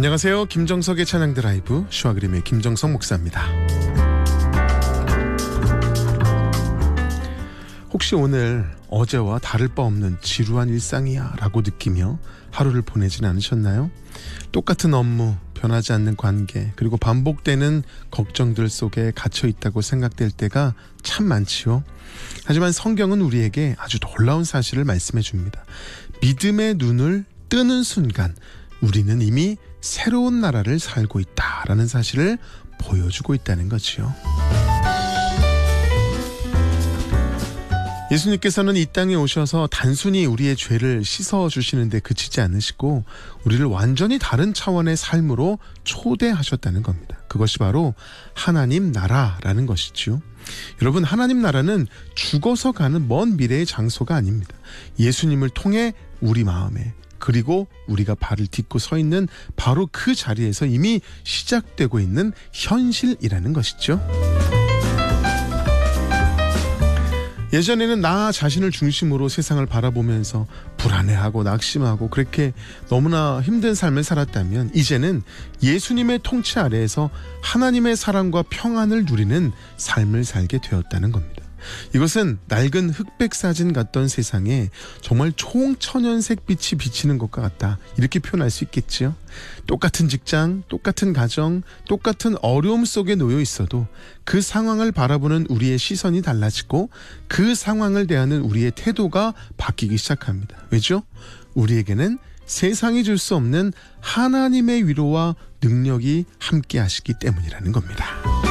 안녕하세요. 김정석의 찬양 드라이브 시와 그림의 김정석 목사입니다. 혹시 오늘 어제와 다를 바 없는 지루한 일상이야 라고 느끼며 하루를 보내진 않으셨나요? 똑같은 업무, 변하지 않는 관계, 그리고 반복되는 걱정들 속에 갇혀 있다고 생각될 때가 참 많지요. 하지만 성경은 우리에게 아주 놀라운 사실을 말씀해 줍니다. 믿음의 눈을 뜨는 순간 우리는 이미 새로운 나라를 살고 있다라는 사실을 보여주고 있다는 거지요. 예수님께서는 이 땅에 오셔서 단순히 우리의 죄를 씻어주시는데 그치지 않으시고 우리를 완전히 다른 차원의 삶으로 초대하셨다는 겁니다. 그것이 바로 하나님 나라라는 것이죠. 여러분, 하나님 나라는 죽어서 가는 먼 미래의 장소가 아닙니다. 예수님을 통해 우리 마음에, 그리고 우리가 발을 딛고 서 있는 바로 그 자리에서 이미 시작되고 있는 현실이라는 것이죠. 예전에는 나 자신을 중심으로 세상을 바라보면서 불안해하고 낙심하고 그렇게 너무나 힘든 삶을 살았다면 이제는 예수님의 통치 아래에서 하나님의 사랑과 평안을 누리는 삶을 살게 되었다는 겁니다. 이것은 낡은 흑백 사진 같던 세상에 정말 총천연색 빛이 비치는 것과 같다, 이렇게 표현할 수 있겠지요. 똑같은 직장, 똑같은 가정, 똑같은 어려움 속에 놓여 있어도 그 상황을 바라보는 우리의 시선이 달라지고 그 상황을 대하는 우리의 태도가 바뀌기 시작합니다. 왜죠? 우리에게는 세상이 줄 수 없는 하나님의 위로와 능력이 함께 하시기 때문이라는 겁니다.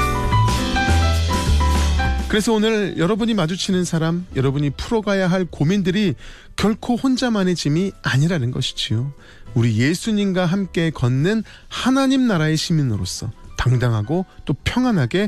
그래서 오늘 여러분이 마주치는 사람, 여러분이 풀어가야 할 고민들이 결코 혼자만의 짐이 아니라는 것이지요. 우리 예수님과 함께 걷는 하나님 나라의 시민으로서 당당하고 또 평안하게